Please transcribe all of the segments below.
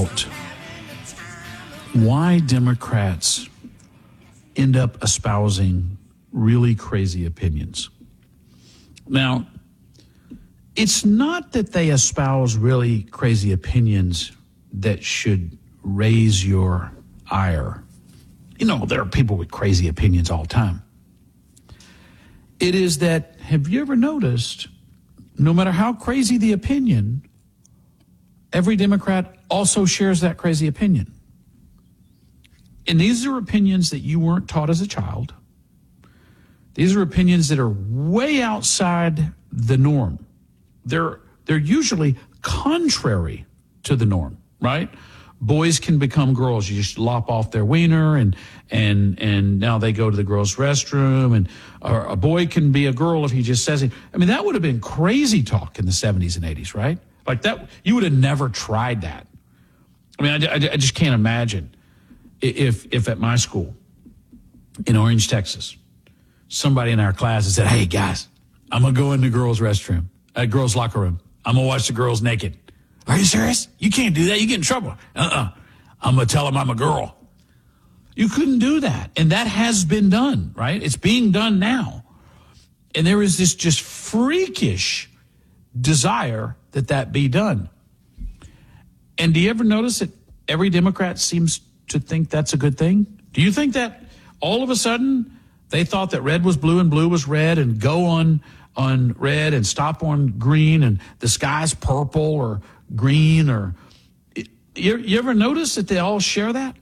about why Democrats end up espousing really crazy opinions. Now, it's not that they espouse really crazy opinions that should raise your ire. You know, there are people with crazy opinions all the time. It is that, have you ever noticed, no matter how crazy the opinion, every Democrat also shares that crazy opinion. And these are opinions that you weren't taught as a child. These are opinions that are way outside the norm. They're usually contrary to the norm, right? Boys can become girls. You just lop off their wiener and now they go to the girls' restroom, or a boy can be a girl if he just says it. I mean, that would have been crazy talk in the 70s and 80s, right? Like that, you would have never tried that. I mean, I just can't imagine if at my school in Orange, Texas, somebody in our class had said, "Hey guys, I'm gonna go in the girls' restroom, girls' locker room. I'm gonna watch the girls naked." Are you serious? You can't do that. You get in trouble. I'm gonna tell them I'm a girl. You couldn't do that, and that has been done, right? It's being done now, and there is this just freakish desire that be done. And do you ever notice that every Democrat seems to think that's a good thing? Do you think that all of a sudden they thought that red was blue and blue was red, and go on red and stop on green, and the sky's purple or green? Or you ever notice that they all share that?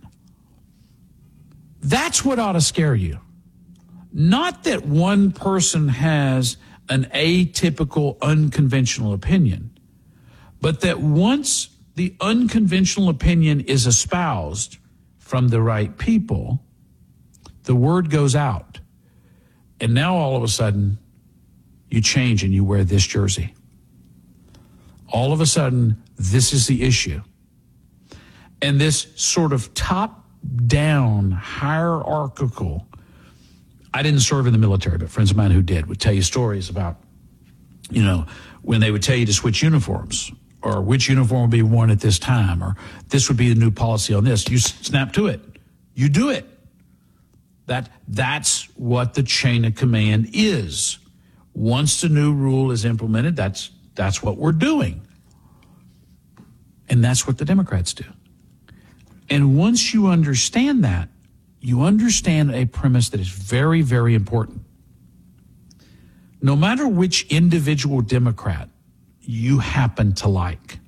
That's what ought to scare you. Not that one person has an atypical, unconventional opinion, but that once the unconventional opinion is espoused from the right people, the word goes out. And now all of a sudden, you change and you wear this jersey. All of a sudden, this is the issue. And this sort of top-down, hierarchical, I didn't serve in the military, but friends of mine who did would tell you stories about, you know, when they would tell you to switch uniforms, or which uniform would be worn at this time, or this would be the new policy on this. You snap to it. You do it. That's what the chain of command is. Once the new rule is implemented, that's what we're doing. And that's what the Democrats do. And once you understand that, you understand a premise that is very, very important. No matter which individual Democrat you happen to like,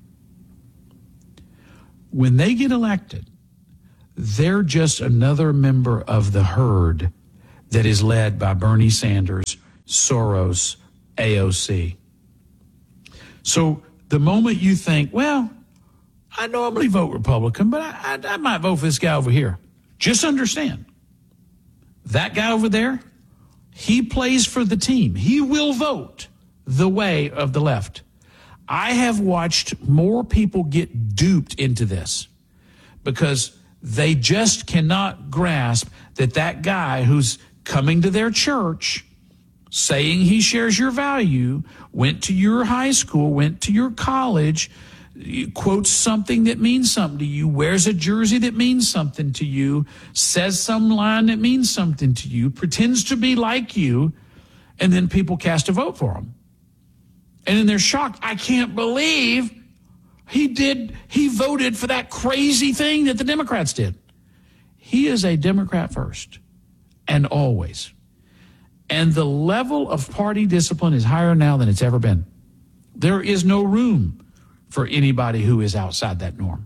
when they get elected, they're just another member of the herd that is led by Bernie Sanders, Soros, AOC. So the moment you think, well, I normally vote Republican, but I might vote for this guy over here, just understand, that guy over there, he plays for the team. He will vote the way of the left. I have watched more people get duped into this because they just cannot grasp that guy who's coming to their church, saying he shares your value, went to your high school, went to your college, quotes something that means something to you, wears a jersey that means something to you, says some line that means something to you, pretends to be like you, and then people cast a vote for him. And then they're shocked. I can't believe he voted for that crazy thing that the Democrats did. He is a Democrat first and always. And the level of party discipline is higher now than it's ever been. There is no room for anybody who is outside that norm.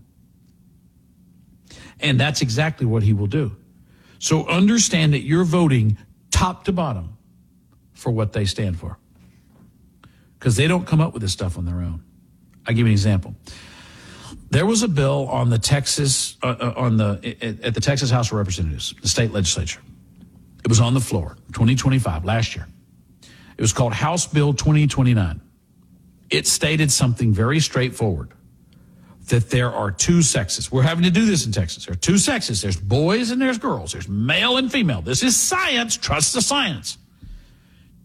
And that's exactly what he will do. So understand that you're voting top to bottom for what they stand for, because they don't come up with this stuff on their own. I'll give you an example. There was a bill on the at the Texas House of Representatives, the state legislature. It was on the floor, 2025, last year. It was called House Bill 2029. It stated something very straightforward, that there are two sexes. We're having to do this in Texas. There are two sexes. There's boys and there's girls. There's male and female. This is science. Trust the science.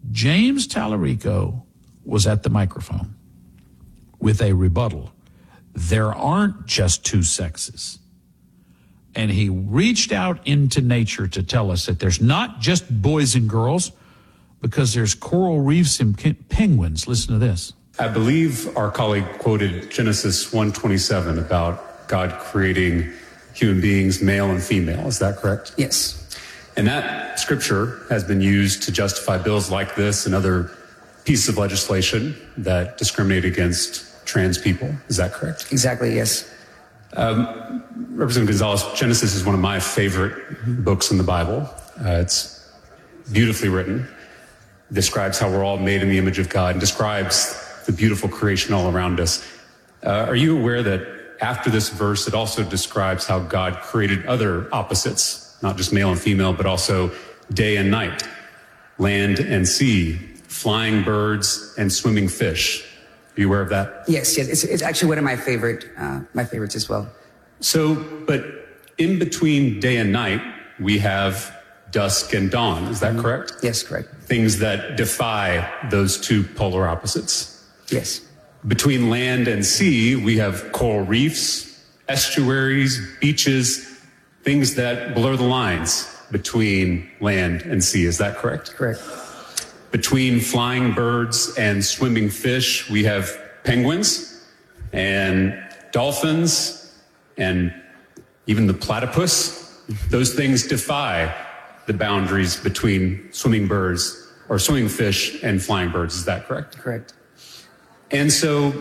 James Tallarico was at the microphone with a rebuttal there aren't just two sexes. And he reached out into nature to tell us that there's not just boys and girls, because there's coral reefs and penguins. Listen to this. I believe our colleague quoted Genesis 1:27 about God creating human beings, male and female. Is that correct? Yes. And that scripture has been used to justify bills like this and other pieces of legislation that discriminate against trans people. Is that correct? Exactly, yes. Representative Gonzalez, Genesis is one of my favorite books in the Bible. It's beautifully written, describes how we're all made in the image of God, and describes the beautiful creation all around us. Are you aware that after this verse, it also describes how God created other opposites, not just male and female, but also day and night, land and sea, flying birds and swimming fish? Are you aware of that? Yes. It's actually one of my favorites as well. So, but in between day and night, we have dusk and dawn. Is that correct? Yes, correct. Things that defy those two polar opposites. Yes. Between land and sea, we have coral reefs, estuaries, beaches, things that blur the lines between land and sea. Is that correct? Correct. Between flying birds and swimming fish, we have penguins and dolphins and even the platypus. Those things defy the boundaries between swimming birds or swimming fish and flying birds. Is that correct? Correct. And so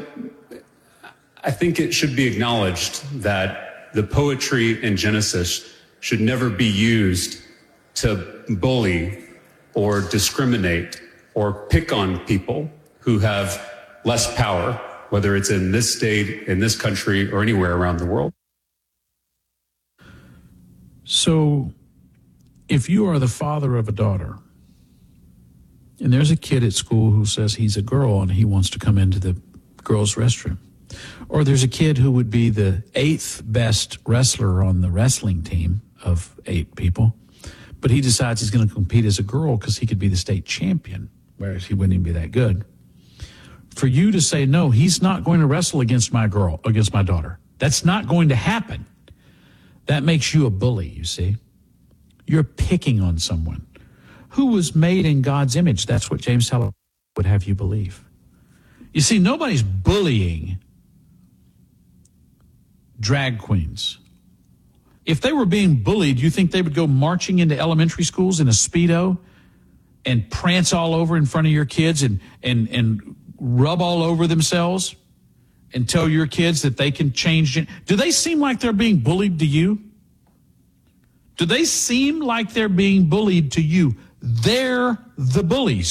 I think it should be acknowledged that the poetry in Genesis should never be used to bully or discriminate or pick on people who have less power, whether it's in this state, in this country, or anywhere around the world. So if you are the father of a daughter, and there's a kid at school who says he's a girl and he wants to come into the girls' restroom, or there's a kid who would be the 8th best wrestler on the wrestling team of 8 people, but he decides he's going to compete as a girl because he could be the state champion, whereas he wouldn't even be that good. For you to say, no, he's not going to wrestle against my daughter. That's not going to happen. That makes you a bully, you see. You're picking on someone who was made in God's image. That's what James Teller would have you believe. You see, nobody's bullying drag queens. If they were being bullied, you think they would go marching into elementary schools in a Speedo and prance all over in front of your kids and rub all over themselves and tell your kids that they can change? Do they seem like they're being bullied to you? Do they seem like they're being bullied to you? They're the bullies.